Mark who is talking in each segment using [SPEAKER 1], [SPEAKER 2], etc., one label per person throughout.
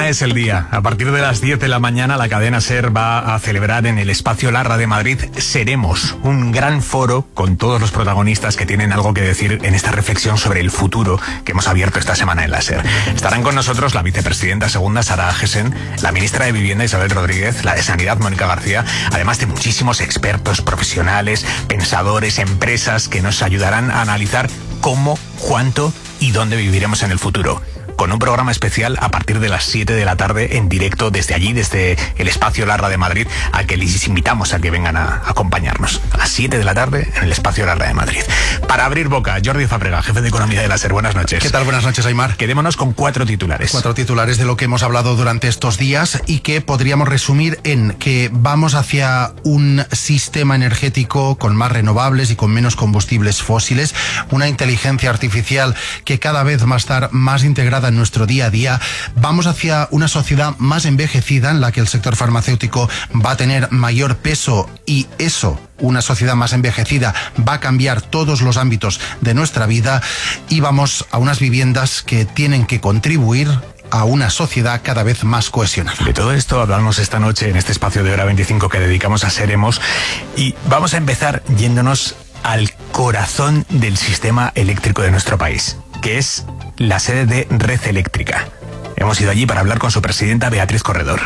[SPEAKER 1] Mañana es el día. A partir de las 10 de la mañana la cadena SER va a celebrar en el Espacio Larra de Madrid Seremos, un gran foro con todos los protagonistas que tienen algo que decir en esta reflexión sobre el futuro que hemos abierto esta semana en la SER. Estarán con nosotros la vicepresidenta segunda Sara Agesen, la ministra de Vivienda Isabel Rodríguez, la de Sanidad Mónica García, además de muchísimos expertos, profesionales, pensadores, empresas que nos ayudarán a analizar cómo, cuánto y dónde viviremos en el futuro. Con un programa especial a partir de las 7 de la tarde en directo desde allí, desde el Espacio Larra de Madrid, al que les invitamos a que vengan a acompañarnos. A las 7 de la tarde en el Espacio Larra de Madrid. Para abrir boca, Jordi Fàbrega, jefe de Economía de la SER. Buenas noches.
[SPEAKER 2] ¿Qué tal? Buenas noches, Aimar.
[SPEAKER 1] Quedémonos con 4 titulares.
[SPEAKER 2] 4 titulares de lo que hemos hablado durante estos días y que podríamos resumir en que vamos hacia un sistema energético con más renovables y con menos combustibles fósiles, una inteligencia artificial que cada vez va a estar más integrada en nuestro día a día. Vamos hacia una sociedad más envejecida en la que el sector farmacéutico va a tener mayor peso y eso, una sociedad más envejecida, va a cambiar todos los ámbitos de nuestra vida y vamos a unas viviendas que tienen que contribuir a una sociedad cada vez más cohesionada.
[SPEAKER 1] De todo esto hablamos esta noche en este espacio de Hora 25 que dedicamos a Seremos y vamos a empezar yéndonos al corazón del sistema eléctrico de nuestro país, que es la sede de Red Eléctrica. Hemos ido allí para hablar con su presidenta Beatriz Corredor.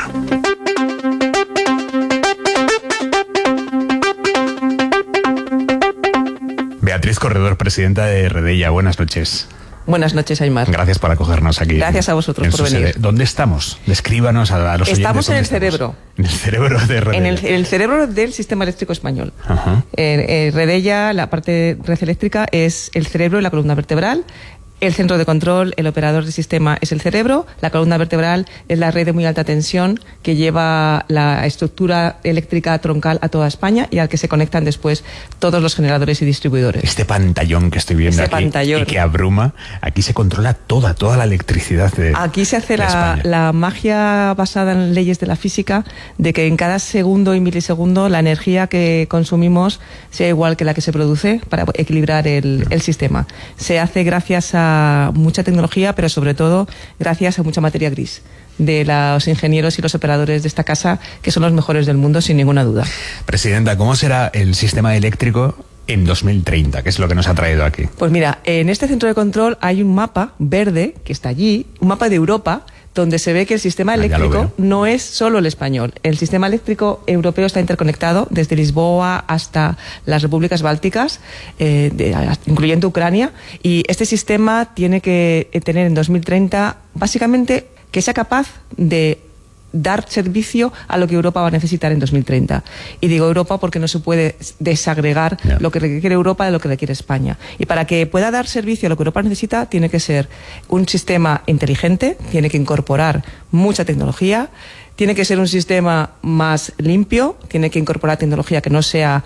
[SPEAKER 1] Beatriz Corredor, presidenta de Redella, buenas noches.
[SPEAKER 3] Buenas noches, Aimar.
[SPEAKER 1] Gracias por acogernos aquí.
[SPEAKER 3] Gracias a vosotros por venir.
[SPEAKER 1] Sede. ¿Dónde estamos? Descríbanos a los oyentes.
[SPEAKER 3] Estamos en el cerebro.
[SPEAKER 1] En el cerebro de Redella.
[SPEAKER 3] En el cerebro del sistema eléctrico español. Redella, la parte de red eléctrica, es el cerebro y la columna vertebral. El centro de control, el operador del sistema es el cerebro, la columna vertebral es la red de muy alta tensión que lleva la estructura eléctrica troncal a toda España y al que se conectan después todos los generadores y distribuidores.
[SPEAKER 1] Este pantallón que estoy viendo aquí y que abruma, aquí se controla toda la electricidad de
[SPEAKER 3] Aquí se hace la magia basada en leyes de la física de que en cada segundo y milisegundo la energía que consumimos sea igual que la que se produce para equilibrar el sistema. Se hace gracias a mucha tecnología, pero sobre todo gracias a mucha materia gris de los ingenieros y los operadores de esta casa, que son los mejores del mundo, sin ninguna duda.
[SPEAKER 1] Presidenta, ¿cómo será el sistema eléctrico en 2030? ¿Qué es lo que nos ha traído aquí?
[SPEAKER 3] Pues mira, en este centro de control hay un mapa verde que está allí, un mapa de Europa, donde se ve que el sistema eléctrico no es solo el español. El sistema eléctrico europeo está interconectado desde Lisboa hasta las repúblicas bálticas, incluyendo Ucrania, y este sistema tiene que tener en 2030, básicamente, que sea capaz de dar servicio a lo que Europa va a necesitar en 2030. Y digo Europa porque no se puede desagregar lo que requiere Europa de lo que requiere España. Y para que pueda dar servicio a lo que Europa necesita, tiene que ser un sistema inteligente, tiene que incorporar mucha tecnología, tiene que ser un sistema más limpio, tiene que incorporar tecnología que no sea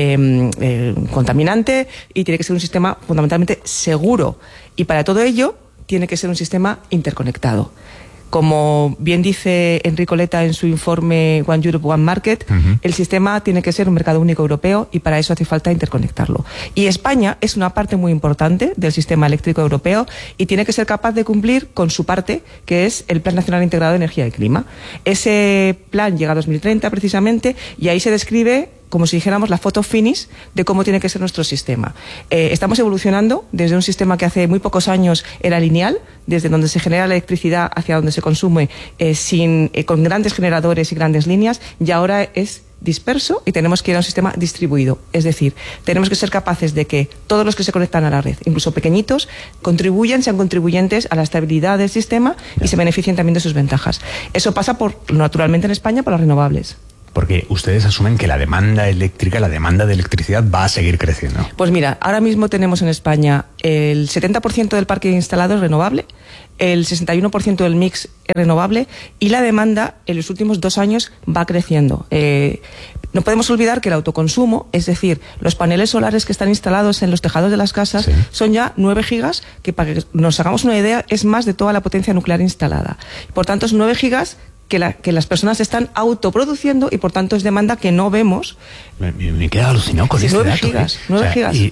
[SPEAKER 3] contaminante y tiene que ser un sistema fundamentalmente seguro. Y para todo ello, tiene que ser un sistema interconectado. Como bien dice Enrico Letta en su informe One Europe, One Market, el sistema tiene que ser un mercado único europeo y para eso hace falta interconectarlo. Y España es una parte muy importante del sistema eléctrico europeo y tiene que ser capaz de cumplir con su parte, que es el Plan Nacional Integrado de Energía y Clima. Ese plan llega a 2030 precisamente y ahí se describe, como si dijéramos, la foto finish de cómo tiene que ser nuestro sistema. Estamos evolucionando desde un sistema que hace muy pocos años era lineal, desde donde se genera la electricidad hacia donde se consume con grandes generadores y grandes líneas, y ahora es disperso y tenemos que ir a un sistema distribuido. Es decir, tenemos que ser capaces de que todos los que se conectan a la red, incluso pequeñitos, sean contribuyentes a la estabilidad del sistema y se beneficien también de sus ventajas. Eso pasa naturalmente en España por las renovables.
[SPEAKER 1] Porque ustedes asumen que la demanda eléctrica, la demanda de electricidad va a seguir creciendo.
[SPEAKER 3] Pues mira, ahora mismo tenemos en España el 70% del parque instalado es renovable, el 61% del mix es renovable y la demanda en los últimos 2 años va creciendo. No podemos olvidar que el autoconsumo, es decir, los paneles solares que están instalados en los tejados de las casas, son ya 9 gigas, que para que nos hagamos una idea es más de toda la potencia nuclear instalada. Por tanto, es 9 gigas que las personas están autoproduciendo y por tanto es demanda que no vemos.
[SPEAKER 1] Me queda alucinado con este
[SPEAKER 3] 9
[SPEAKER 1] dato.
[SPEAKER 3] gigas, 9 gigas.
[SPEAKER 1] Y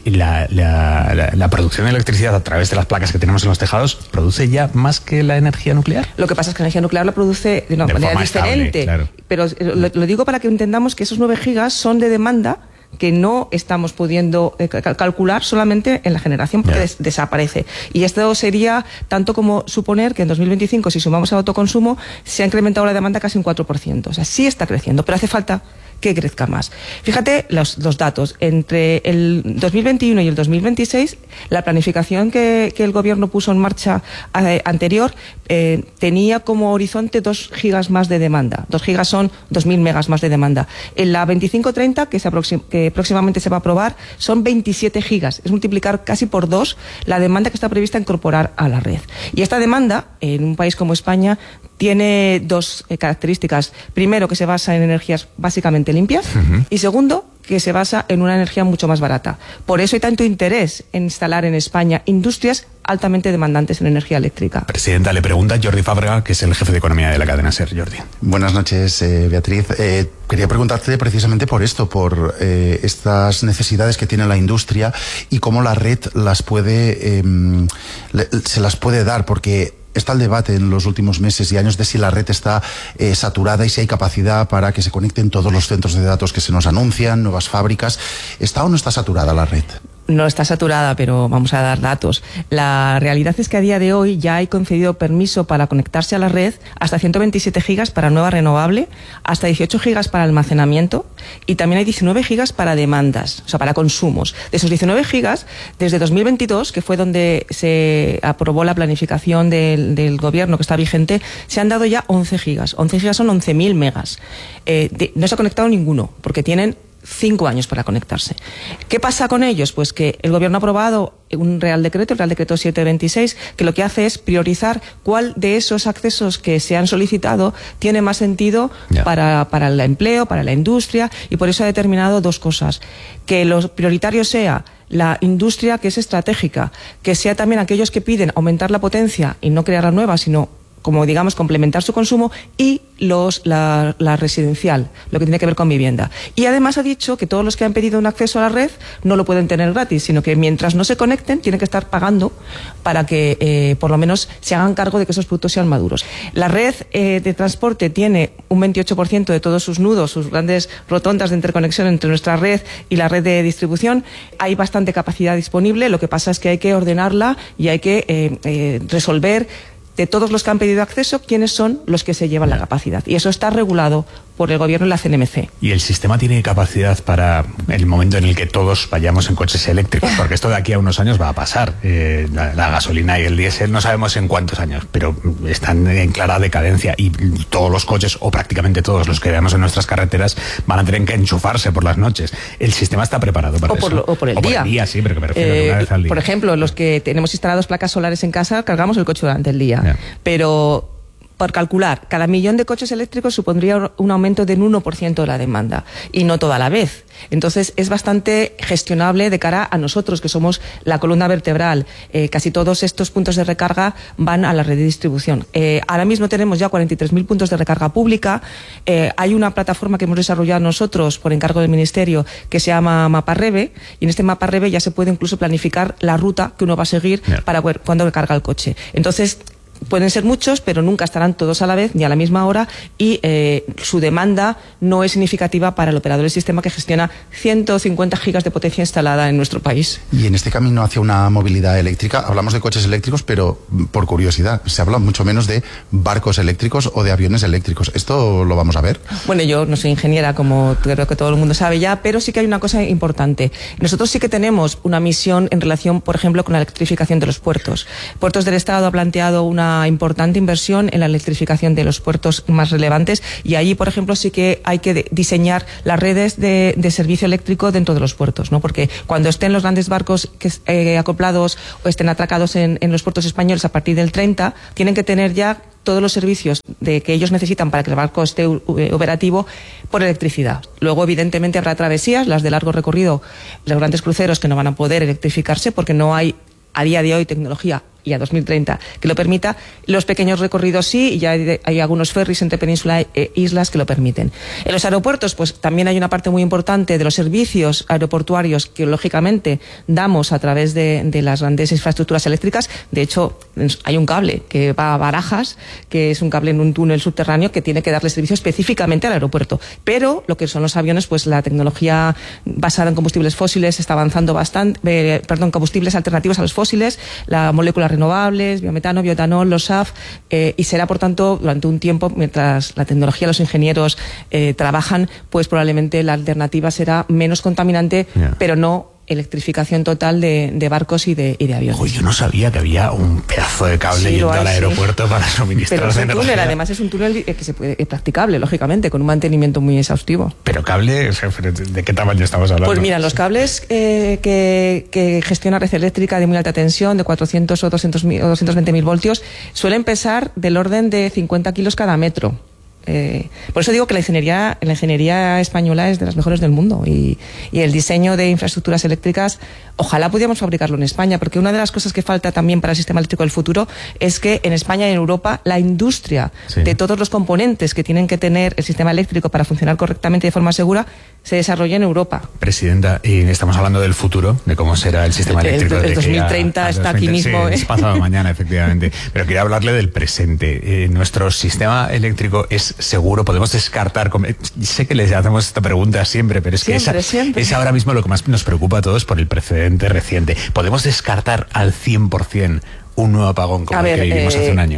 [SPEAKER 1] la producción de electricidad a través de las placas que tenemos en los tejados produce ya más que la energía nuclear.
[SPEAKER 3] Lo que pasa es que la energía nuclear la produce de una manera diferente.
[SPEAKER 1] Estable, claro.
[SPEAKER 3] Pero lo digo para que entendamos que esos 9 gigas son de demanda que no estamos pudiendo calcular solamente en la generación porque desaparece. Y esto sería tanto como suponer que en 2025, si sumamos al autoconsumo, se ha incrementado la demanda casi un 4%. O sea, sí está creciendo, pero hace falta que crezca más. Fíjate los datos. Entre el 2021 y el 2026, la planificación que el gobierno puso en marcha anterior tenía como horizonte 2 gigas más de demanda. 2 gigas son 2.000 megas más de demanda. En la 25-30, que próximamente se va a aprobar, son 27 gigas. Es multiplicar casi por 2 la demanda que está prevista incorporar a la red. Y esta demanda, en un país como España, tiene 2 características. Primero, que se basa en energías básicamente limpias. Y segundo, que se basa en una energía mucho más barata. Por eso hay tanto interés en instalar en España industrias altamente demandantes en energía eléctrica.
[SPEAKER 1] Presidenta, le pregunta Jordi Fàbrega, que es el jefe de economía de la cadena SER. Jordi.
[SPEAKER 2] Buenas noches, Beatriz. Quería preguntarte precisamente por esto, por estas necesidades que tiene la industria y cómo la red las puede, se las puede dar, porque está el debate en los últimos meses y años de si la red está saturada y si hay capacidad para que se conecten todos los centros de datos que se nos anuncian, nuevas fábricas. ¿Está o no está saturada la red?
[SPEAKER 3] No está saturada, pero vamos a dar datos. La realidad es que a día de hoy ya hay concedido permiso para conectarse a la red hasta 127 gigas para nueva renovable, hasta 18 gigas para almacenamiento y también hay 19 gigas para demandas, o sea, para consumos. De esos 19 gigas, desde 2022, que fue donde se aprobó la planificación del gobierno que está vigente, se han dado ya 11 gigas. 11 gigas son 11.000 megas. No se ha conectado ninguno, porque tienen 5 años para conectarse. ¿Qué pasa con ellos? Pues que el gobierno ha aprobado un Real Decreto, el Real Decreto 726, que lo que hace es priorizar cuál de esos accesos que se han solicitado tiene más sentido para el empleo, para la industria, y por eso ha determinado 2 cosas. Que lo prioritario sea la industria que es estratégica, que sea también aquellos que piden aumentar la potencia y no crear la nueva, sino como digamos complementar su consumo, y la residencial, lo que tiene que ver con vivienda. Y además ha dicho que todos los que han pedido un acceso a la red no lo pueden tener gratis, sino que mientras no se conecten tienen que estar pagando para que por lo menos se hagan cargo de que esos productos sean maduros. La red de transporte tiene un 28% de todos sus nudos, sus grandes rotondas de interconexión entre nuestra red y la red de distribución. Hay bastante capacidad disponible, lo que pasa es que hay que ordenarla y hay que resolver de todos los que han pedido acceso, quiénes son los que se llevan la capacidad. Y eso está regulado por el gobierno y la CNMC.
[SPEAKER 1] ¿Y el sistema tiene capacidad para el momento en el que todos vayamos en coches eléctricos? Porque esto de aquí a unos años va a pasar. La gasolina y el diésel no sabemos en cuántos años, pero están en clara decadencia y todos los coches, o prácticamente todos los que veamos en nuestras carreteras, van a tener que enchufarse por las noches. ¿El sistema está preparado para eso?
[SPEAKER 3] O por el día.
[SPEAKER 1] Por el día, sí, pero que me refiero a una vez al día.
[SPEAKER 3] Por ejemplo, los que tenemos instalados placas solares en casa, cargamos el coche durante el día. Pero por calcular, cada 1.000.000 de coches eléctricos supondría un aumento del 1% de la demanda, y no toda la vez. Entonces es bastante gestionable de cara a nosotros, que somos la columna vertebral. Casi todos estos puntos de recarga van a la red de distribución. Ahora mismo tenemos ya 43.000 puntos de recarga pública. Hay una plataforma que hemos desarrollado nosotros por encargo del Ministerio que se llama MapaReve, y en este MapaReve ya se puede incluso planificar la ruta que uno va a seguir para cuando recarga el coche. Entonces pueden ser muchos, pero nunca estarán todos a la vez ni a la misma hora, y su demanda no es significativa para el operador del sistema, que gestiona 150 gigas de potencia instalada en nuestro país.
[SPEAKER 2] Y en este camino hacia una movilidad eléctrica, hablamos de coches eléctricos, pero por curiosidad, se habla mucho menos de barcos eléctricos o de aviones eléctricos. ¿Esto lo vamos a ver?
[SPEAKER 3] Bueno, yo no soy ingeniera, como creo que todo el mundo sabe ya, pero sí que hay una cosa importante. Nosotros sí que tenemos una misión en relación, por ejemplo, con la electrificación de los puertos. Puertos del Estado ha planteado una importante inversión en la electrificación de los puertos más relevantes, y allí, por ejemplo, sí que hay que diseñar las redes de servicio eléctrico dentro de los puertos, ¿no? Porque cuando estén los grandes barcos acoplados o estén atracados en los puertos españoles a partir del 30, tienen que tener ya todos los servicios que ellos necesitan para que el barco esté operativo por electricidad. Luego, evidentemente, habrá travesías, las de largo recorrido, los grandes cruceros, que no van a poder electrificarse porque no hay a día de hoy tecnología y a 2030 que lo permita. Los pequeños recorridos sí, y ya hay algunos ferries entre península e islas que lo permiten. En los aeropuertos, pues también hay una parte muy importante de los servicios aeroportuarios que lógicamente damos a través de las grandes infraestructuras eléctricas. De hecho, hay un cable que va a Barajas, que es un cable en un túnel subterráneo que tiene que darle servicio específicamente al aeropuerto. Pero lo que son los aviones, pues la tecnología basada en combustibles fósiles está avanzando bastante, combustibles alternativos a los fósiles, las moléculas renovables, biometano, bioetanol, los SAF, y será, por tanto, durante un tiempo, mientras la tecnología, los ingenieros trabajan, pues probablemente la alternativa será menos contaminante, pero no electrificación total de barcos y de aviones.
[SPEAKER 1] Yo no sabía que había un pedazo de cable yendo al aeropuerto para suministrar
[SPEAKER 3] energía.
[SPEAKER 1] Pero es un túnel,
[SPEAKER 3] además es un túnel que se puede, es practicable, lógicamente, con un mantenimiento muy exhaustivo.
[SPEAKER 1] Pero cable, ¿de qué tamaño estamos hablando?
[SPEAKER 3] Pues mira, los cables que gestiona Red Eléctrica de muy alta tensión, de 400 o 220.000 voltios, suelen pesar del orden de 50 kilos cada metro. Por eso digo que la ingeniería española es de las mejores del mundo, y el diseño de infraestructuras eléctricas, ojalá pudiéramos fabricarlo en España, porque una de las cosas que falta también para el sistema eléctrico del futuro es que en España y en Europa la industria de todos los componentes que tienen que tener el sistema eléctrico para funcionar correctamente y de forma segura se desarrolle en Europa.
[SPEAKER 1] Presidenta, y estamos hablando del futuro, de cómo será el sistema eléctrico.
[SPEAKER 3] El 2030 está aquí mismo.
[SPEAKER 1] Sí, es pasado mañana, efectivamente. Pero quería hablarle del presente. Nuestro sistema eléctrico es seguro, podemos descartar. Sé que les hacemos esta pregunta siempre, pero es que es ahora mismo lo que más nos preocupa a todos por el precedente reciente. ¿Podemos descartar al 100% un nuevo apagón como el que vivimos hace un año?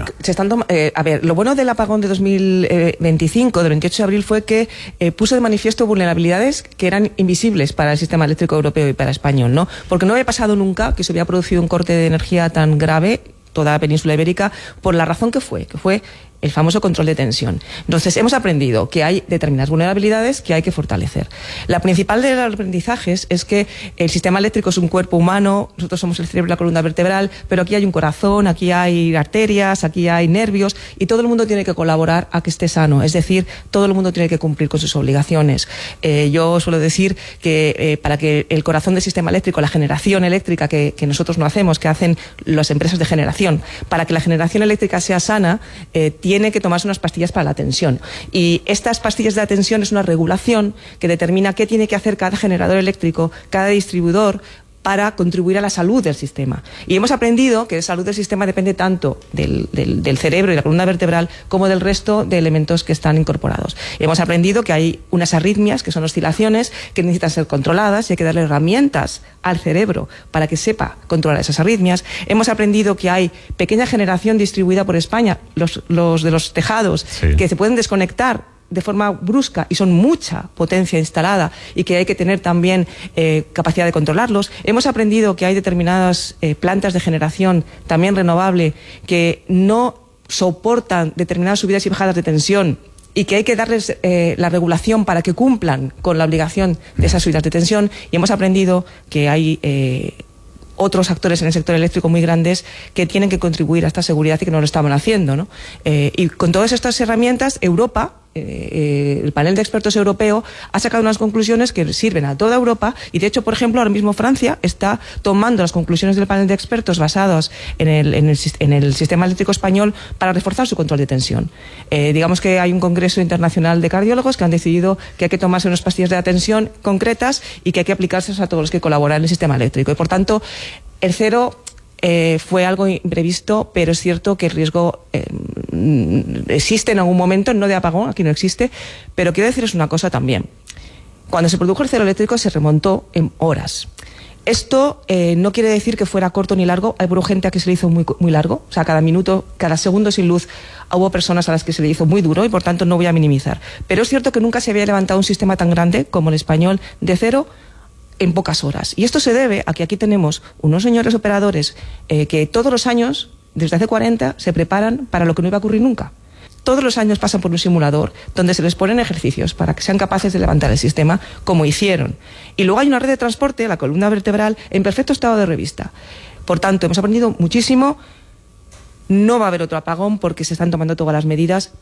[SPEAKER 3] Lo bueno del apagón de 2025, del 28 de abril, fue que puso de manifiesto vulnerabilidades que eran invisibles para el sistema eléctrico europeo y para español, ¿no? Porque no había pasado nunca que se hubiera producido un corte de energía tan grave toda la península ibérica, por la razón que fue el famoso control de tensión. Entonces, hemos aprendido que hay determinadas vulnerabilidades que hay que fortalecer. La principal de los aprendizajes es que el sistema eléctrico es un cuerpo humano, nosotros somos el cerebro y la columna vertebral, pero aquí hay un corazón, aquí hay arterias, aquí hay nervios, y todo el mundo tiene que colaborar a que esté sano. Es decir, todo el mundo tiene que cumplir con sus obligaciones. Yo suelo decir que para que el corazón del sistema eléctrico, la generación eléctrica que nosotros no hacemos, que hacen las empresas de generación, para que la generación eléctrica sea sana, tiene que tomarse unas pastillas para la tensión. Y estas pastillas de la tensión es una regulación que determina qué tiene que hacer cada generador eléctrico, cada distribuidor, para contribuir a la salud del sistema. Y hemos aprendido que la salud del sistema depende tanto del cerebro y la columna vertebral como del resto de elementos que están incorporados. Hemos aprendido que hay unas arritmias, que son oscilaciones, que necesitan ser controladas, y hay que darle herramientas al cerebro para que sepa controlar esas arritmias. Hemos aprendido que hay pequeña generación distribuida por España, los de los tejados, que se pueden desconectar de forma brusca y son mucha potencia instalada, y que hay que tener también capacidad de controlarlos. Hemos aprendido que hay determinadas plantas de generación también renovable que no soportan determinadas subidas y bajadas de tensión, y que hay que darles la regulación para que cumplan con la obligación de esas subidas de tensión. Y hemos aprendido que hay otros actores en el sector eléctrico muy grandes que tienen que contribuir a esta seguridad y que no lo estaban haciendo, ¿no? Y con todas estas herramientas, Europa, el panel de expertos europeo, ha sacado unas conclusiones que sirven a toda Europa, y de hecho, por ejemplo, ahora mismo Francia está tomando las conclusiones del panel de expertos basados en el sistema eléctrico español para reforzar su control de tensión. Digamos que hay un congreso internacional de cardiólogos que han decidido que hay que tomarse unas pastillas de tensión concretas y que hay que aplicárselas a todos los que colaboran en el sistema eléctrico. Y por tanto, el cero fue algo imprevisto, pero es cierto que el riesgo existe en algún momento, no de apagón, aquí no existe, pero quiero deciros una cosa también. Cuando se produjo el cero eléctrico se remontó en horas. Esto no quiere decir que fuera corto ni largo. Hay gente a que se le hizo muy, muy largo. O sea, cada minuto, cada segundo sin luz, hubo personas a las que se le hizo muy duro, y por tanto no voy a minimizar. Pero es cierto que nunca se había levantado un sistema tan grande como el español de cero en pocas horas. Y esto se debe a que aquí tenemos unos señores operadores que todos los años, desde hace 40, se preparan para lo que no iba a ocurrir nunca. Todos los años pasan por un simulador donde se les ponen ejercicios para que sean capaces de levantar el sistema como hicieron. Y luego hay una red de transporte, la columna vertebral, en perfecto estado de revista. Por tanto, hemos aprendido muchísimo. No va a haber otro apagón porque se están tomando todas las medidas,